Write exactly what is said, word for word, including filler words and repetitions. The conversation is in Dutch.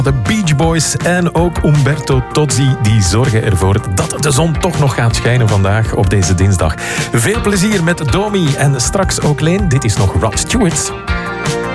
De Beach Boys en ook Umberto Tozzi die zorgen ervoor dat de zon toch nog gaat schijnen vandaag op deze dinsdag. Veel plezier met Domi en straks ook Leen. Dit is nog Rod Stewart.